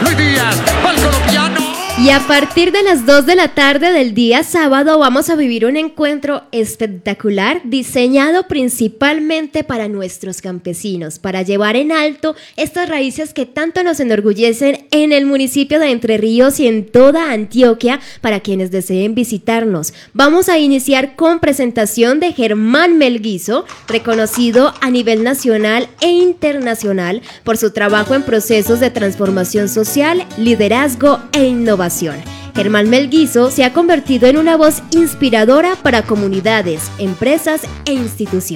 Luis Díaz, al colombiano. Y a partir de las 2 de la tarde del día sábado vamos a vivir un encuentro espectacular diseñado principalmente para nuestros campesinos, para llevar en alto estas raíces que tanto nos enorgullecen en el municipio de Entre Ríos y en toda Antioquia para quienes deseen visitarnos. Vamos a iniciar con presentación de Germán Melguizo, reconocido a nivel nacional e internacional por su trabajo en procesos de transformación social, liderazgo e innovación. Germán Melguizo se ha convertido en una voz inspiradora para comunidades, empresas e instituciones.